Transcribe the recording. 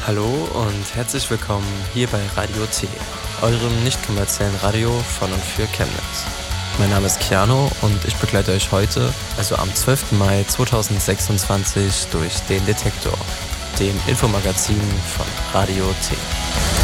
Hallo und herzlich willkommen hier bei Radio T, eurem nicht kommerziellen Radio von und für Chemnitz. Mein Name ist Keanu und ich begleite euch heute, also am 12. Mai 2026, durch den Detektor, dem Infomagazin von Radio T.